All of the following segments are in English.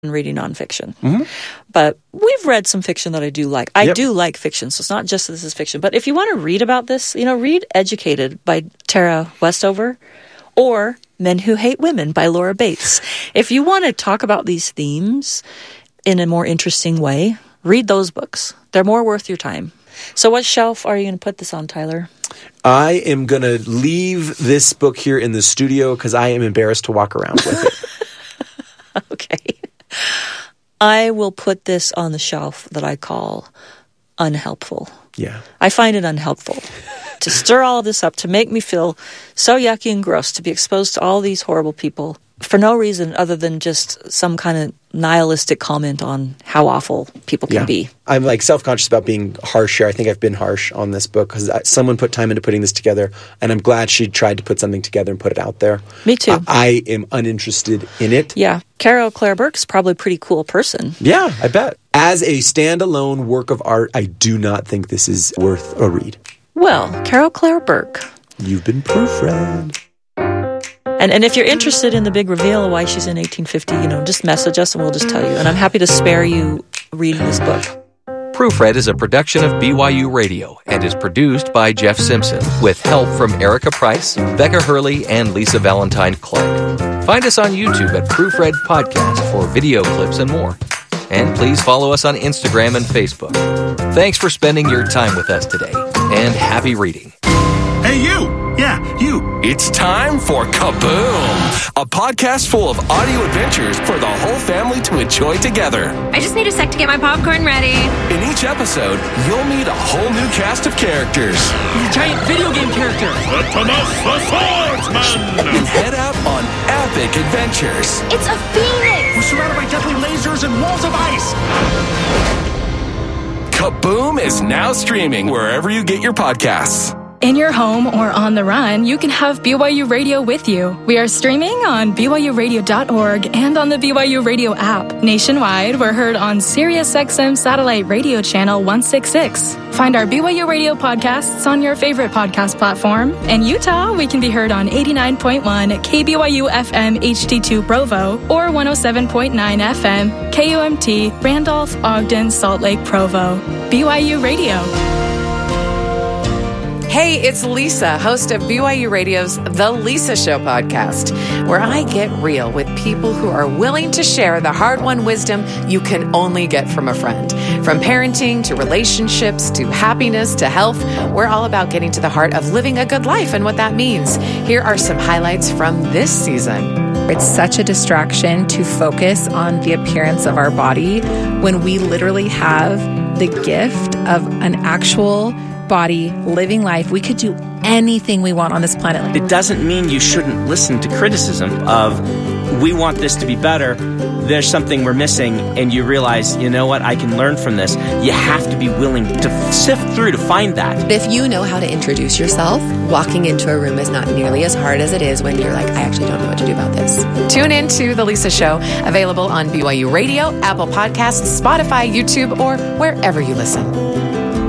reading nonfiction. But we've read some fiction that I do like. I do like fiction, so it's not just that this is fiction. But if you want to read about this, read Educated by Tara Westover or Men Who Hate Women by Laura Bates. If you want to talk about these themes in a more interesting way, read those books. They're more worth your time. So what shelf are you going to put this on, Tyler? I am going to leave this book here in the studio because I am embarrassed to walk around with it. Okay. I will put this on the shelf that I call unhelpful. Yeah. I find it unhelpful to stir all this up, to make me feel so yucky and gross, to be exposed to all these horrible people for no reason other than just some kind of nihilistic comment on how awful people can be. I'm self-conscious about being harsh here. I think I've been harsh on this book because someone put time into putting this together, and I'm glad she tried to put something together and put it out there. Me too. I am uninterested in it. Yeah. Carol Claire Burke's probably a pretty cool person. Yeah, I bet. As a standalone work of art, I do not think this is worth a read. Well, Carol Claire Burke. You've been proofread. And if you're interested in the big reveal of why she's in 1850, just message us and we'll just tell you. And I'm happy to spare you reading this book. Proofread is a production of BYU Radio and is produced by Jeff Simpson with help from Erica Price, Becca Hurley, and Lisa Valentine Clark. Find us on YouTube at Proofread Podcast for video clips and more. And please follow us on Instagram and Facebook. Thanks for spending your time with us today, and happy reading. Hey, you! Yeah, you. It's time for Kaboom! A podcast full of audio adventures for the whole family to enjoy together. I just need a sec to get my popcorn ready. In each episode, you'll meet a whole new cast of characters. He's a giant video game character. Thomas the Swordsman! And head out on epic adventures. It's a phoenix! We're surrounded by deadly lasers and walls of ice. Kaboom is now streaming wherever you get your podcasts. In your home or on the run, you can have BYU Radio with you. We are streaming on BYURadio.org and on the BYU Radio app. Nationwide, we're heard on SiriusXM Satellite Radio Channel 166. Find our BYU Radio podcasts on your favorite podcast platform. In Utah, we can be heard on 89.1 KBYU FM HD2 Provo or 107.9 FM KUMT Randolph, Ogden, Salt Lake, Provo. BYU Radio. Hey, it's Lisa, host of BYU Radio's The Lisa Show podcast, where I get real with people who are willing to share the hard-won wisdom you can only get from a friend. From parenting to relationships to happiness to health, we're all about getting to the heart of living a good life and what that means. Here are some highlights from this season. It's such a distraction to focus on the appearance of our body when we literally have the gift of an actual body, living life. We could do anything we want on this planet. It doesn't mean you shouldn't listen to criticism of, we want this to be better, there's something we're missing, and you realize, you know what, I can learn from this. You have to be willing to sift through to find that. If you know how to introduce yourself, walking into a room is not nearly as hard as it is when you're like, I actually don't know what to do about this. Tune in to The Lisa Show, available on BYU Radio, Apple Podcasts, Spotify, YouTube, or wherever you listen.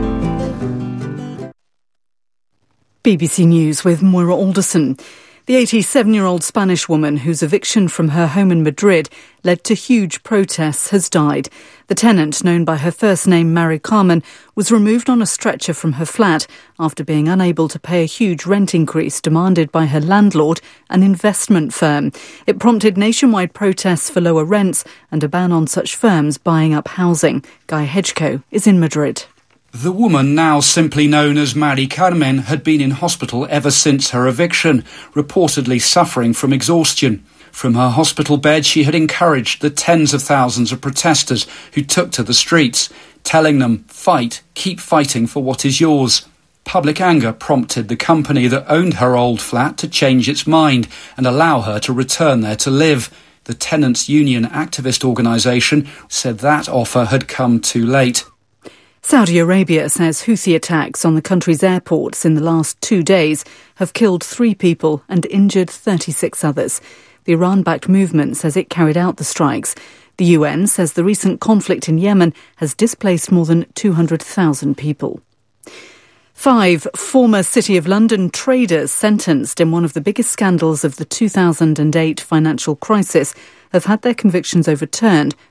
BBC News with Moira Alderson. The 87-year-old Spanish woman whose eviction from her home in Madrid led to huge protests has died. The tenant, known by her first name Mari Carmen, was removed on a stretcher from her flat after being unable to pay a huge rent increase demanded by her landlord, an investment firm. It prompted nationwide protests for lower rents and a ban on such firms buying up housing. Guy Hedgecoe is in Madrid. The woman, now simply known as Mari Carmen, had been in hospital ever since her eviction, reportedly suffering from exhaustion. From her hospital bed, she had encouraged the tens of thousands of protesters who took to the streets, telling them, fight, keep fighting for what is yours. Public anger prompted the company that owned her old flat to change its mind and allow her to return there to live. The tenants' union activist organisation said that offer had come too late. Saudi Arabia says Houthi attacks on the country's airports in the last 2 days have killed 3 people and injured 36 others. The Iran-backed movement says it carried out the strikes. The UN says the recent conflict in Yemen has displaced more than 200,000 people. 5 former City of London traders sentenced in one of the biggest scandals of the 2008 financial crisis have had their convictions overturned